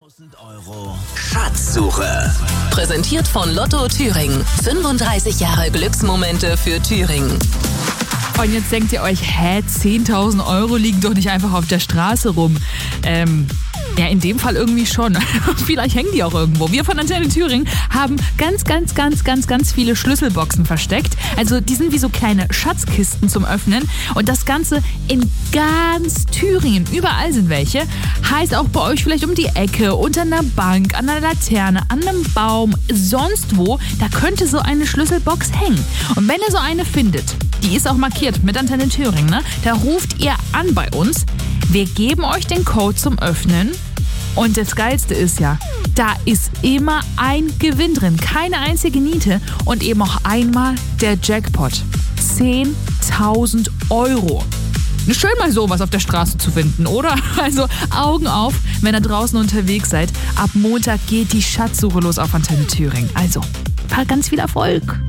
1.000 € Schatzsuche. Präsentiert von Lotto Thüringen. 35 Jahre Glücksmomente für Thüringen. Und jetzt denkt ihr euch, 10.000 € liegen doch nicht einfach auf der Straße rum. Ja, in dem Fall irgendwie schon. Vielleicht hängen die auch irgendwo. Wir von Antenne Thüringen haben ganz viele Schlüsselboxen versteckt. Also die sind wie so kleine Schatzkisten zum Öffnen. Und das Ganze in ganz Thüringen. Überall sind welche. Heißt auch bei euch vielleicht um die Ecke, unter einer Bank, an einer Laterne, an einem Baum, sonst wo. Da könnte so eine Schlüsselbox hängen. Und wenn ihr so eine findet, die ist auch markiert mit Antenne Thüringen, ne? Da ruft ihr an bei uns. Wir geben euch den Code zum Öffnen. Und das Geilste ist ja, da ist immer ein Gewinn drin. Keine einzige Niete und eben auch einmal der Jackpot. 10.000 €. Schön mal sowas auf der Straße zu finden, oder? Also Augen auf, wenn ihr draußen unterwegs seid. Ab Montag geht die Schatzsuche los auf Antenne Thüringen. Also, ganz viel Erfolg.